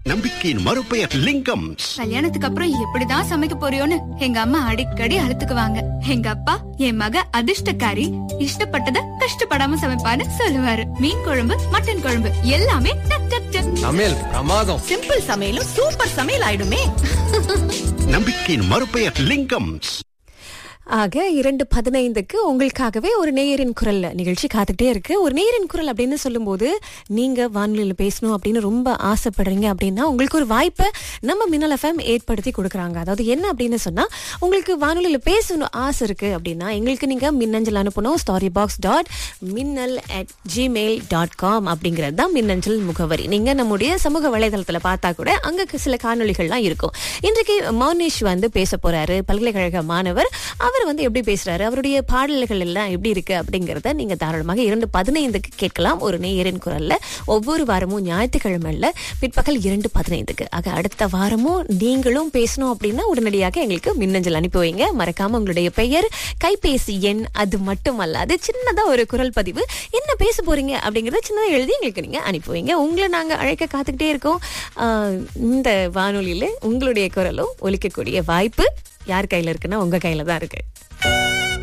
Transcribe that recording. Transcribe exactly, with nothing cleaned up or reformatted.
நம்பிக்கையின் மறுபெயர் லிங்கம். கல்யாணத்துக்கு அப்புறம் எப்படிதான் சமைக்க போறியோன்னு எங்க அம்மா அடிக்கடி அழுத்துக்குவாங்க. எங்க அப்பா என் மக அதிர்ஷ்டக்காரி, இஷ்டப்பட்டத கஷ்டப்படாம சமைப்பான்னு சொல்லுவாரு. மீன் குழம்பு, மட்டன் குழம்பு எல்லாமே டக் டக் டக். சமையல் பிரமாதம். சிம்பிள் சமையலும் சூப்பர் சமையல் ஆயிடுமே. நம்பிக்கையின் மறுபெயர் லிங்கம். ஆக இரண்டு பதினைந்துக்கு உங்களுக்காகவே ஒரு நேயரின் குரல் நிகழ்ச்சி காத்துக்கிட்டே இருக்கு. ஒரு நேயரின் குரல் அப்படின்னு சொல்லும்போது நீங்க வானொலியில் பேசணும் அப்படின்னு ரொம்ப ஆசைப்படுறீங்க அப்படின்னா உங்களுக்கு ஒரு வாய்ப்பை நம்ம மின்னல் எஃப்எம் ஏற்படுத்தி கொடுக்குறாங்க. அதாவது என்ன அப்படின்னு சொன்னா, உங்களுக்கு வானொலியில் பேசணும் ஆசை இருக்கு அப்படின்னா எங்களுக்கு நீங்க மின்னஞ்சல் அனுப்பணும். ஸ்டாரி பாக்ஸ் டாட் மின்னல் அட் ஜிமெயில் டாட் காம் அப்படிங்கிறது தான் மின்னஞ்சல் முகவரி. நீங்க நம்முடைய சமூக வலைதளத்துல பார்த்தா கூட அங்க சில காணொலிகள்லாம் இருக்கும். இன்றைக்கு மௌனேஷ் வந்து பேச போறாரு, பல்கலைக்கழக மாணவர். அவர் வந்து எப்படி பேசுறாரு, அவருடைய பாடல்கள் எல்லாம் எப்படி இருக்கு அப்படிங்கறத நீங்க தாராளமாக இரண்டு பதினைந்துக்கு கேட்கலாம் ஒரு நேயரின் குரல்ல. ஒவ்வொரு வாரமும் ஞாயிற்றுக்கிழமைல பிற்பகல் இரண்டு பதினைந்துக்கு. ஆக அடுத்த வாரமும் நீங்களும் பேசணும் அப்படின்னா உடனடியாக எங்களுக்கு மின்னஞ்சல் அனுப்பி வைங்க. மறக்காம உங்களுடைய பெயர், கைபேசி எண், அது மட்டுமல்லாது சின்னதா ஒரு குரல் பதிவு, என்ன பேச போறீங்க அப்படிங்கறத சின்னதா எழுதி எங்களுக்கு நீங்க அனுப்பி வைங்க. உங்களை நாங்க அழைக்க காத்துக்கிட்டே இருக்கோம். ஆஹ் இந்த வானொலியில உங்களுடைய குரலும் ஒலிக்கக்கூடிய வாய்ப்பு யார் கையில இருக்குன்னா உங்க கையில தான் இருக்கு.